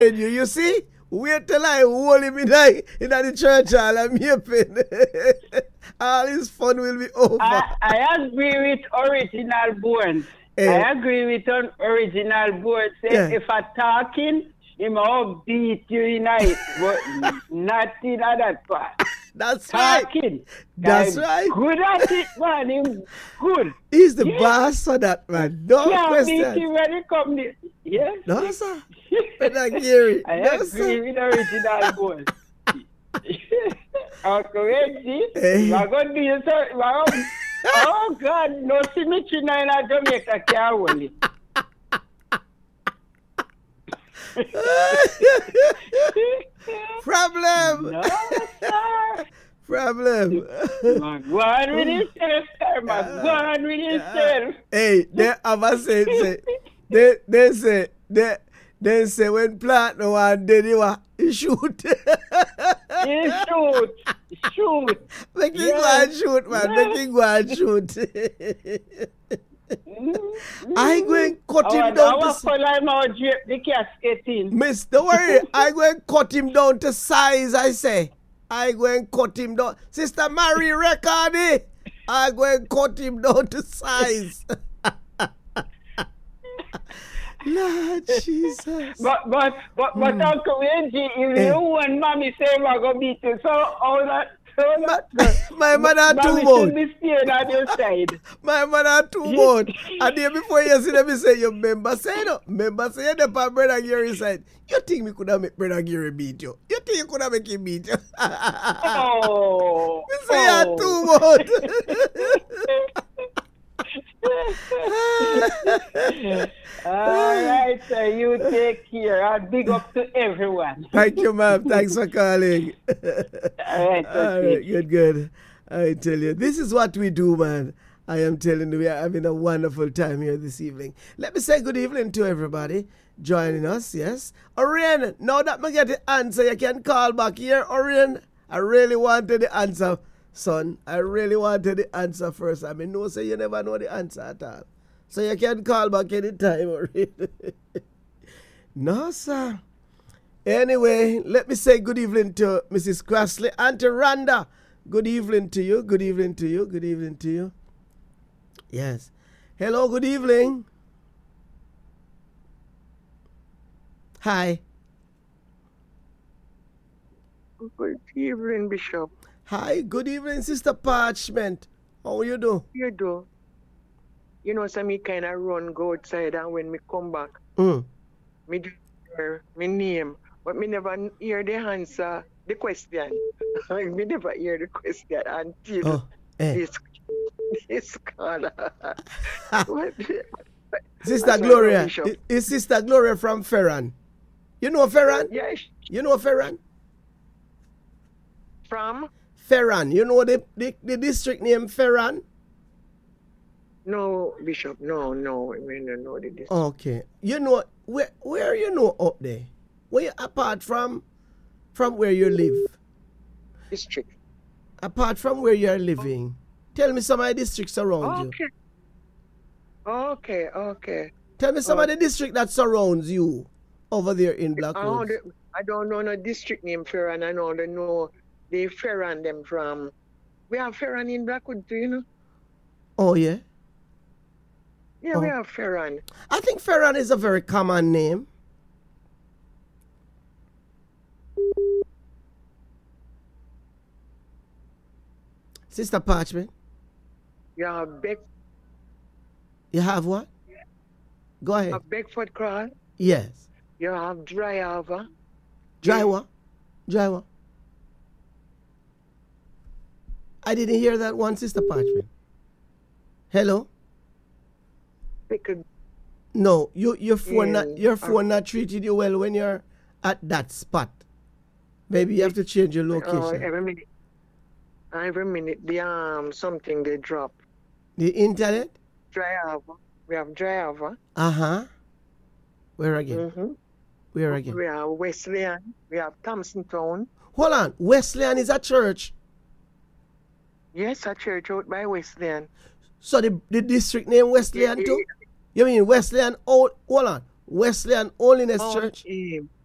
You see? Wait till I hold him in the church hall and yaping. All his fun will be over. I agree with original Bones. I agree with original Bones. If I'm talking, he will beat you in it, but not in that part. That's talking. Right. That's right. Good at it, man. Him good. He's the boss of that, man. No question. Yeah, beat him when he come there. Yes. No, sir. Gary. I no, agree sir. with original Bones. Uncle Reggie, we're going to do you so. Oh, God, no symmetry in Jamaica can't hold it. Problem. No, sir. Problem. Go on with yourself, sir, man. Go on with yourself. Hey, they say when Platinum and Denny he shoot. He shoot. Make him go and shoot, man. Make him go and shoot. I going to cut him down to Miss, don't worry. I going to cut him down to size, I say. I going to cut him down. Sister Mary Recordy, I going to cut him down to size. Lord Jesus. But Uncle Reggie, if you and Mommy say we're going to beat you, so all that. My mother too much. My mother too much. And then before you see them, me say, you member say no. Member say the Brother Gary side. You think me could have make Brother Gary beat you? You think you could have make him beat you? Oh. Me say you too much. All right, sir. You take care. I'll big up to everyone. Thank you, ma'am. Thanks for calling. All right, good. I tell you, this is what we do, man. I am telling you, we are having a wonderful time here this evening. Let me say good evening to everybody joining us, yes. Orion, now that I get the answer, you can call back here, Orion. I really wanted the answer, son. I really wanted the answer first. I mean, no, say you never know the answer at all. So you can call back anytime, Orion. No, sir. Anyway, let me say good evening to Mrs. Crossley and to Rhonda. Good evening to you. Good evening to you. Good evening to you. Yes. Hello, good evening. Hi. Good evening, Bishop. Hi, good evening, Sister Parchment. How you do? You do. You know, so me kind of run, go outside, and when me come back, me do hear me name, but me never hear the answer, the question. Me never hear the question until this caller. Sister Gloria, is Sister Gloria from Ferran? You know Ferran? Yes. You know Ferran? From? Ferran. You know the district name Ferran? No, Bishop. No. We don't know the district. Okay. You know, where you know up there? Where you, apart from where you live? District. Apart from where you are living, tell me some of the districts around you. Okay. Tell me some of the district that surrounds you over there in Blackwood. I don't know no district name Ferran. I know the Ferran them from. We have Ferran in Blackwood too, you know. Oh yeah. Yeah, we have Ferran. I think Ferran is a very common name. Sister Parchment. You have You have what? Go ahead. You have Beckford Crawl. Yes. You have Dryhaver. Drywa. I didn't hear that one, Sister Parchment. Hello? No, your phone not treated you well when you're at that spot. Maybe you have to change your location. Every minute the something they drop. The internet? Dryhaver. We have Dryhaver. Where again? Mm-hmm. Where again? We have Wesleyan. We have Thompson Town. Hold on. Wesleyan is a church. Yes, a church out by Wesleyan. So the district name Wesleyan too? You mean Wesleyan Wesleyan Holiness Church?